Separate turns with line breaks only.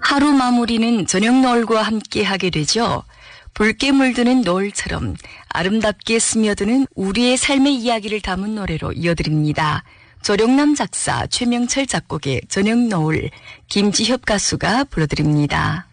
하루 마무리는 저녁 노을과 함께 하게 되죠. 붉게 물드는 노을처럼 아름답게 스며드는 우리의 삶의 이야기를 담은 노래로 이어드립니다. 조령남 작사, 최명철 작곡의 저녁 노을, 김지협 가수가 불러드립니다.